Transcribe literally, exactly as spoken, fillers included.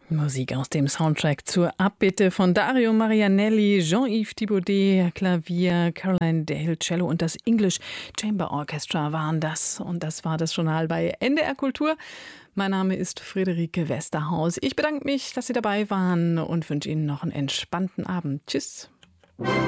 Musik aus dem Soundtrack zur Abbitte von Dario Marianelli, Jean-Yves Thibaudet, Klavier, Caroline Dale, Cello und das English Chamber Orchestra waren das. Und das war das Journal bei N D R Kultur. Mein Name ist Friederike Westerhaus. Ich bedanke mich, dass Sie dabei waren und wünsche Ihnen noch einen entspannten Abend. Tschüss.